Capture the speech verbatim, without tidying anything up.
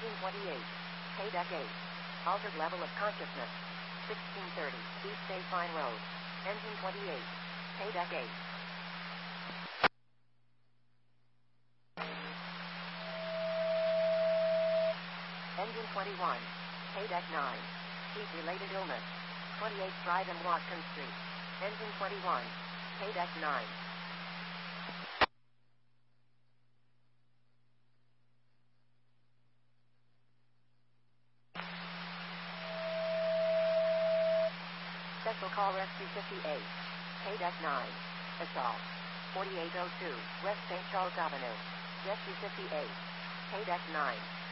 Engine twenty-eight. Paydeck eight. Altered level of consciousness. sixteen thirty. East Stafine Road. Engine twenty-eight. Paydeck eight. Engine twenty-one. Paydeck nine. Heat-related illness. twenty-eight Drive and Watkins Street. Engine twenty-one. Paydeck nine. Special Call Rescue fifty-eight. Paydeck nine. Assault. forty-eight oh two. West Saint Charles Avenue. Rescue fifty-eight. Paydeck nine.